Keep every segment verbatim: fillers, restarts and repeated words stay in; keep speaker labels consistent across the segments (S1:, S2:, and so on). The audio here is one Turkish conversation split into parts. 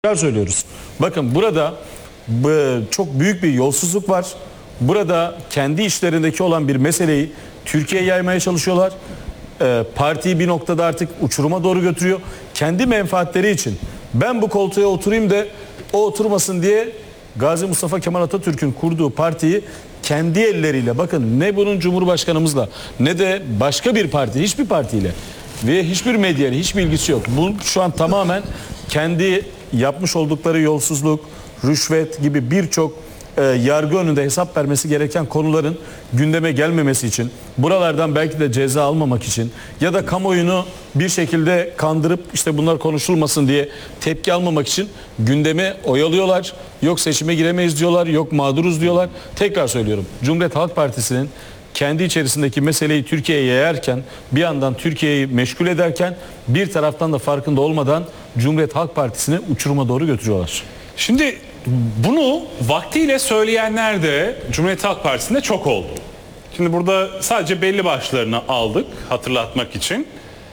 S1: Söylüyoruz. Bakın burada çok büyük bir yolsuzluk var. Burada kendi işlerindeki olan bir meseleyi Türkiye'ye yaymaya çalışıyorlar. Partiyi bir noktada artık uçuruma doğru götürüyor. Kendi menfaatleri için ben bu koltuğa oturayım da o oturmasın diye Gazi Mustafa Kemal Atatürk'ün kurduğu partiyi kendi elleriyle, bakın ne bunun Cumhurbaşkanımızla ne de başka bir parti, hiçbir partiyle ve hiçbir medyayla hiçbir ilgisi yok. Bu şu an tamamen kendi yapmış oldukları yolsuzluk, rüşvet gibi birçok e, yargı önünde hesap vermesi gereken konuların gündeme gelmemesi için, buralardan belki de ceza almamak için ya da kamuoyunu bir şekilde kandırıp işte bunlar konuşulmasın diye tepki almamak için gündemi oyalıyorlar. Yok seçime giremeyiz diyorlar, yok mağduruz diyorlar. Tekrar söylüyorum, Cumhuriyet Halk Partisi'nin kendi içerisindeki meseleyi Türkiye'ye yayarken, bir yandan Türkiye'yi meşgul ederken, bir taraftan da farkında olmadan Cumhuriyet Halk Partisi'ni uçuruma doğru götürüyorlar.
S2: Şimdi bunu vaktiyle söyleyenler de Cumhuriyet Halk Partisi'nde çok oldu. Şimdi burada sadece belli başlarını aldık hatırlatmak için.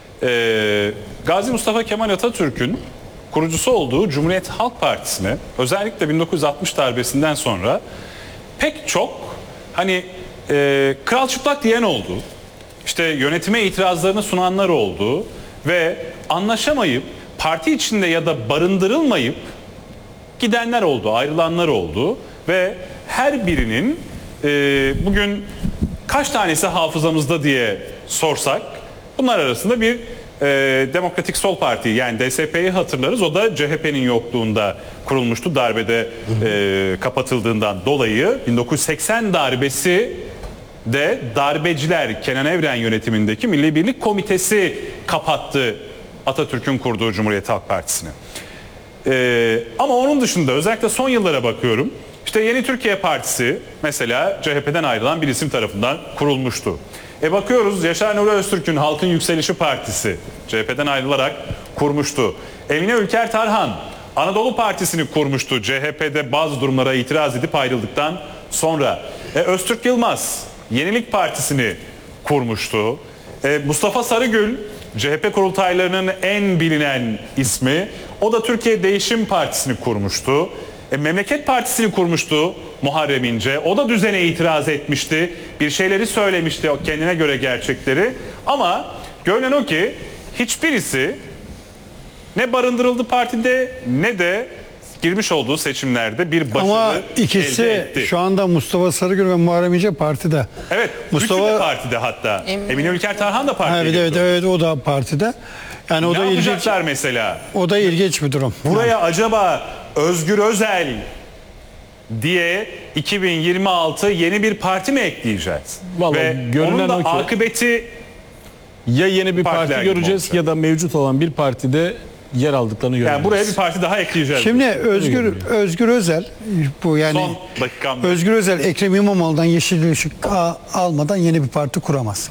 S2: Ee, Gazi Mustafa Kemal Atatürk'ün kurucusu olduğu Cumhuriyet Halk Partisi'ne özellikle bin dokuz yüz altmış darbesinden sonra pek çok hani e, kral çıplak diyen oldu. İşte yönetime itirazlarını sunanlar oldu ve anlaşamayıp parti içinde ya da barındırılmayıp gidenler oldu, ayrılanlar oldu ve her birinin e, bugün kaç tanesi hafızamızda diye sorsak bunlar arasında bir e, Demokratik Sol Parti yani D S P'yi hatırlarız. O da C H P'nin yokluğunda kurulmuştu, darbede e, kapatıldığından dolayı. bin dokuz yüz seksen darbesi de darbeciler Kenan Evren yönetimindeki Milli Birlik Komitesi kapattı Atatürk'ün kurduğu Cumhuriyet Halk Partisi'ni. Ee, ama onun dışında özellikle son yıllara bakıyorum. İşte Yeni Türkiye Partisi mesela C H P'den ayrılan bir isim tarafından kurulmuştu. E bakıyoruz Yaşar Nuri Öztürk'ün Halkın Yükselişi Partisi C H P'den ayrılarak kurmuştu. Emine Ülker Tarhan Anadolu Partisi'ni kurmuştu C H P'de bazı durumlara itiraz edip ayrıldıktan sonra. E, Öztürk Yılmaz Yenilik Partisi'ni kurmuştu. E, Mustafa Sarıgül C H P kurultaylarının en bilinen ismi. O da Türkiye Değişim Partisi'ni kurmuştu. E, Memleket Partisi'ni kurmuştu Muharrem İnce. O da düzene itiraz etmişti. Bir şeyleri söylemişti, kendine göre gerçekleri. Ama görünen o ki hiçbirisi ne barındırıldı partide ne de girmiş olduğu seçimlerde bir başarı
S3: ama ikisi
S2: elde etti.
S3: Şu anda Mustafa Sarıgül ve Muharrem İnce partide.
S2: Evet, Mustafa üçü de partide hatta. Em Emine Ülker Tarhan da partide.
S3: Evet, evet, evet, o da partide. Yani o
S2: ne
S3: da
S2: yapacaklar
S3: ilginç,
S2: mesela?
S3: O da ilginç bir durum.
S2: Buraya
S3: yani.
S2: acaba Özgür Özel diye iki bin yirmi altı yeni bir parti mi ekleyeceğiz?
S1: Vallahi
S2: ve onun da
S1: o ki,
S2: akıbeti
S1: ya yeni bir parti göreceğiz ya da mevcut olan bir partide yer aldıklarını göreceğiz.
S2: Yani buraya bir parti daha ekleyeceğiz.
S3: Şimdi Özgür Özgür Özel bu yani
S2: son dakikamda.
S3: Özgür Özel Ekrem İmamoğlu'ndan yeşil ışık almadan yeni bir parti kuramaz.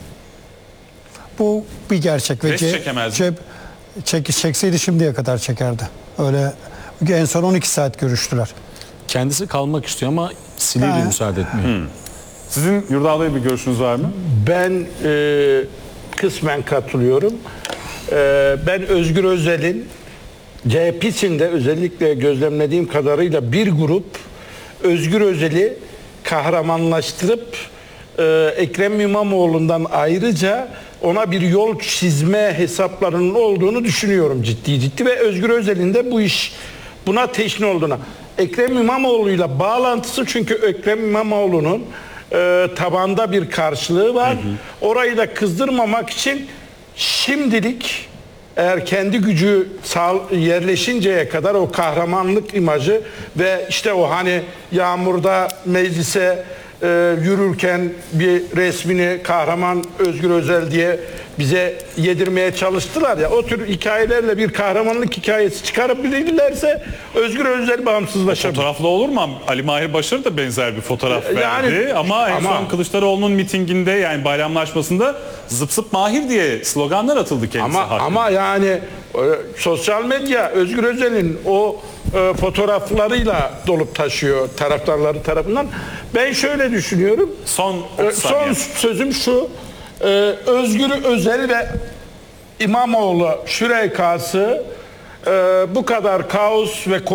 S3: Bu bir gerçek ve
S2: Res çekemez mi?
S3: Çek, çekseydi şimdiye kadar çekerdi. Öyle en son on iki saat görüştüler.
S1: Kendisi kalmak istiyor ama Silivri
S3: Ha.
S1: müsaade etmiyor.
S2: Hmm. Sizin Yurdal Bey bir görüşünüz var mı?
S4: Ben e, kısmen katılıyorum. E, ben Özgür Özel'in C H P içinde özellikle gözlemlediğim kadarıyla bir grup Özgür Özel'i kahramanlaştırıp e, Ekrem İmamoğlu'ndan ayrıca ona bir yol çizme hesaplarının olduğunu düşünüyorum ciddi ciddi ve Özgür Özel'in de bu iş buna teşne olduğuna. Ekrem İmamoğlu'yla bağlantısı çünkü Ekrem İmamoğlu'nun e, tabanda bir karşılığı var. Hı hı. Orayı da kızdırmamak için şimdilik eğer kendi gücü sağ, yerleşinceye kadar o kahramanlık imajı ve işte o hani yağmurda meclise e, yürürken bir resmini kahraman Özgür Özel diye bize yedirmeye çalıştılar ya, o tür hikayelerle bir kahramanlık hikayesi çıkarabilirlerse Özgür Özel bağımsızlaşabilir.
S2: Fotoğraflı olur mu? Ali Mahir Başarı da benzer bir fotoğraf
S4: yani,
S2: verdi ama en
S4: ama,
S2: son Kılıçdaroğlu'nun mitinginde yani bayramlaşmasında zıp zıp Mahir diye sloganlar atıldı kendisi
S4: ama,
S2: hakkında.
S4: ama yani e, sosyal medya Özgür Özel'in o e, fotoğraflarıyla dolup taşıyor taraftarları tarafından. Ben şöyle düşünüyorum.
S2: Son,
S4: e, son sözüm şu. Ee, Özgür Özel ve İmamoğlu şürekası e, bu kadar kaos ve